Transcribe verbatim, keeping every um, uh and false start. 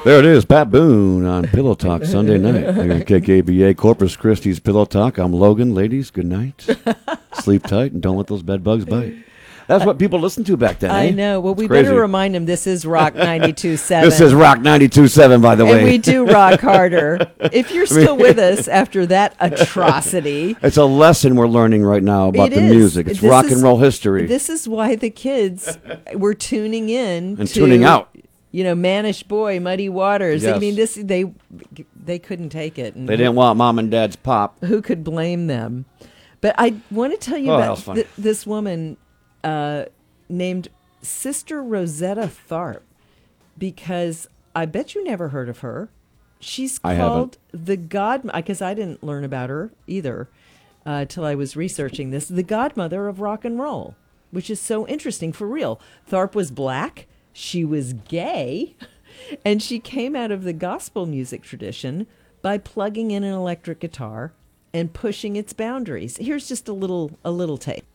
There it is, Pat Boone on Pillow Talk Sunday night. Here at K K B A, Corpus Christi's Pillow Talk. I'm Logan. Ladies, good night. Sleep tight and don't let those bed bugs bite. That's what people listened to back then, I eh? know. Well, we It's crazy. better remind them this is Rock ninety-two point seven. This is Rock ninety-two point seven, by the way. And we do rock harder. If you're still with us after that atrocity. It's a lesson we're learning right now about It the is. music. It's This rock is- and roll history. This is why the kids were tuning in And to, tuning out. You know, Mannish Boy, Muddy Waters. I Yes. mean, this they they couldn't take it. And They didn't want mom and dad's pop. who could blame them? But I want to tell you Oh, that about was funny. th- this woman uh, named Sister Rosetta Tharpe, because I bet you never heard of her. She's I called the God, because I didn't learn about her either uh, till I was researching this. The godmother of rock and roll, which is so interesting for real. Tharpe was black. She was gay. And she came out of the gospel music tradition by plugging in an electric guitar and pushing its boundaries. Here's just a little a little tape.